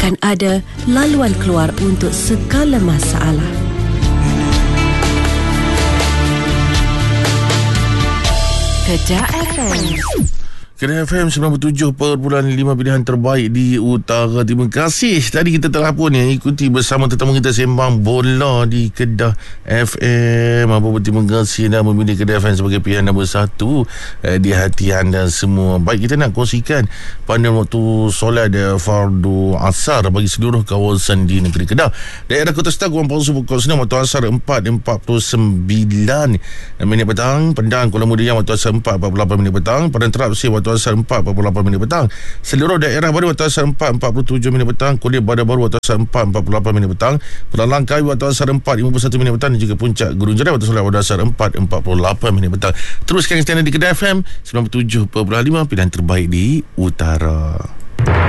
akan ada laluan keluar untuk segala masalah. Kedah FM. Kedah FM 97.5 pilihan terbaik di utara. Terima kasih. Tadi kita telah pun ikuti bersama tetamu kita sembang bola di Kedah FM. Apa pun terima kasih dah memilih Kedah FM sebagai pilihan nombor 1 di hati anda semua. Baik, kita nak kongsikan pada waktu solat fardu asar bagi seluruh kawasan di negeri Kedah. Daerah Kota Star Guang Pausu pukul 9 waktu asar 4.49 minit petang. Pendang Kuala Muda waktu asar 4.48 minit petang. Padang Terap Sih waktu asar 4.48 minit petang. Seluruh daerah baru waktu asar 4.47 minit petang. Kuliah Badar Baru waktu asar 4.48 minit petang. Pulau Langkawi waktu asar 4.51 minit petang. Dan juga Puncak Gurun Jerai waktu solat pada asar 4.48 minit petang. Teruskan stand di Kedah FM 97.5 pilihan terbaik di utara.